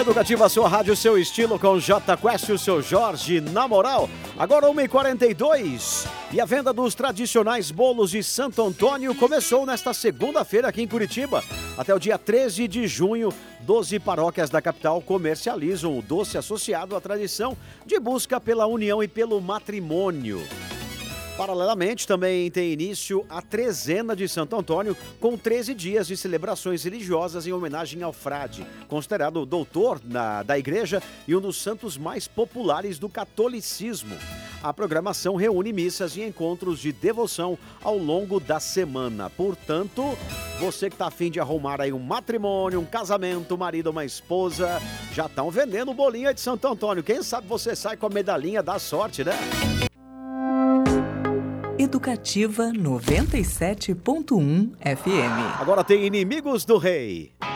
Educativa, sua rádio, seu estilo, com J Quest e o seu Jorge, na moral. Agora 1h42 e a venda dos tradicionais bolos de Santo Antônio começou nesta segunda-feira aqui em Curitiba. Até o dia 13 de junho, 12 paróquias da capital comercializam o doce associado à tradição de busca pela união e pelo matrimônio. Paralelamente, também tem início a trezena de Santo Antônio, com 13 dias de celebrações religiosas em homenagem ao frade, considerado doutor da igreja e um dos santos mais populares do catolicismo. A programação reúne missas e encontros de devoção ao longo da semana. Portanto, você que está a fim de arrumar aí um matrimônio, um casamento, um marido, uma esposa, já estão vendendo bolinha de Santo Antônio. Quem sabe você sai com a medalhinha da sorte, né? Educativa 97.1 FM. Agora tem Inimigos do Rei.